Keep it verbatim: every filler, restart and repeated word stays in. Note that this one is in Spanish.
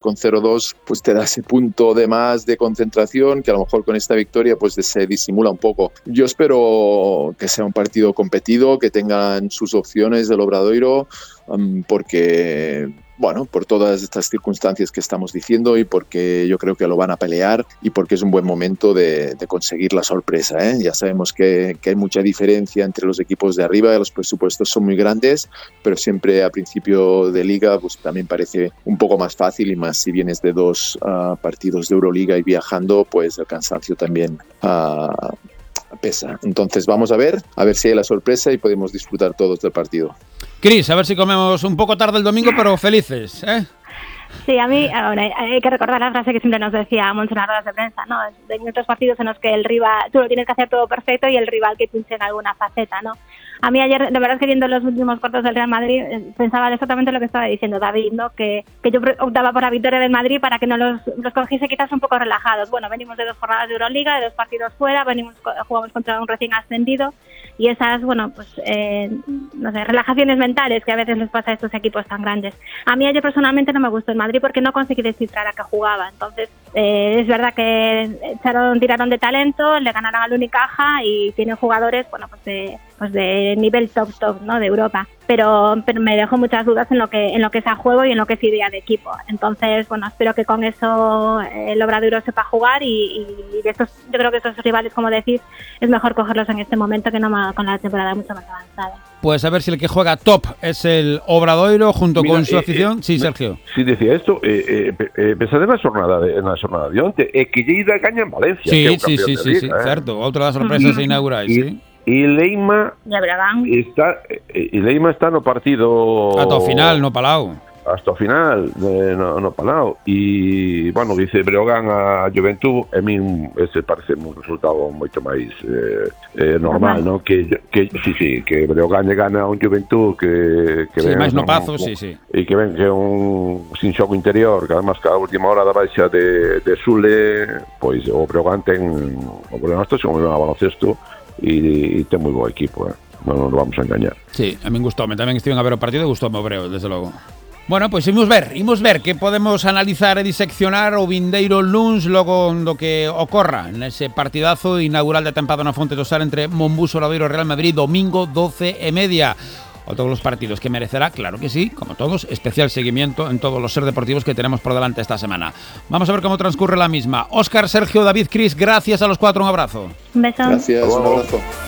con cero dos, pues te da ese punto de más de concentración que a lo mejor con esta victoria pues se disimula un poco. Yo espero que sea un partido competido, que tengan sus opciones del Obradoiro, um, porque... bueno, por todas estas circunstancias que estamos diciendo y porque yo creo que lo van a pelear y porque es un buen momento de, de conseguir la sorpresa, ¿eh? Ya sabemos que, que hay mucha diferencia entre los equipos de arriba, los presupuestos son muy grandes, pero siempre a principio de liga pues también parece un poco más fácil, y más si vienes de dos uh, partidos de Euroliga y viajando, pues el cansancio también uh, pesa. Entonces vamos a ver, a ver si hay la sorpresa y podemos disfrutar todos del partido. Cris, a ver si comemos un poco tarde el domingo, pero felices, ¿eh? Sí, a mí, ahora hay que recordar la frase que siempre nos decía Moncho en las ruedas de prensa, ¿no? Hay otros partidos en los que el rival, tú lo tienes que hacer todo perfecto y el rival que pinche en alguna faceta, ¿no? A mí ayer, de verdad es que viendo los últimos cuartos del Real Madrid, pensaba exactamente lo que estaba diciendo David, ¿no? Que, que yo optaba por la victoria del Madrid para que no los, los cogiese quizás un poco relajados. Bueno, venimos de dos jornadas de Euroliga, de dos partidos fuera, venimos jugamos contra un recién ascendido, y esas, bueno, pues, eh, no sé, relajaciones mentales que a veces les pasa a estos equipos tan grandes. A mí ayer personalmente no me gustó el Madrid porque no conseguí descifrar a qué jugaba. Entonces, eh, es verdad que echaron, tiraron de talento, le ganaron al Unicaja y tienen jugadores, bueno, pues de, pues de nivel top top, ¿no? De Europa. Pero, pero me dejó muchas dudas en lo que en lo que es a juego y en lo que es idea de equipo. Entonces, bueno, espero que con eso el Obradoiro sepa jugar y, y de estos, yo creo que esos rivales, como decís, es mejor cogerlos en este momento que no con la temporada mucho más avanzada. Pues a ver si el que juega top es el Obradoiro junto Mira, con su eh, afición. Eh, sí, Sergio. Sí, decía esto, eh, eh, eh, pensad en la jornada de, en la jornada de onte, eh, que Lleida gaña en Valencia. Sí, que sí, sí, sí, sí, eh. certo. Outra das sorpresas uh-huh. inaugurais, y, sí. E Leima está, e Leima está no partido ata o final, no Palau. Hasta o final, eh, no, no Palau. E, bueno, dice Breogán a Juventud, a min ese parece un resultado moito máis eh, eh, normal, ¿no? Que, que, sí, sí, que Breogán lle gana a un Juventud que, que sí, ven, máis no pazo, no, sí, sí. E que ven que é un sin xogo interior, que además que a última hora da baixa de, de Sule, pois o Breogán ten o problema isto, como no baloncesto, e, e ten moi bo equipo, eh? Non nos vamos a engañar. Sí, a min gustoume, tamén estive a ver o partido e gustoume o Breo, desde logo. Bueno, pois pues, imos ver, imos ver que podemos analizar e diseccionar o vindeiro luns logo do que ocorra nese partidazo inaugural da tempada na Fonte do Sar entre Monbus, Obradoiro e Real Madrid, domingo doce e media. O todos los partidos que merecerá, claro que sí, como todos, especial seguimiento en todos los ser deportivos que tenemos por delante esta semana. Vamos a ver cómo transcurre la misma. Óscar, Sergio, David, Cris, gracias a los cuatro, un abrazo. Un beso. Gracias, un abrazo.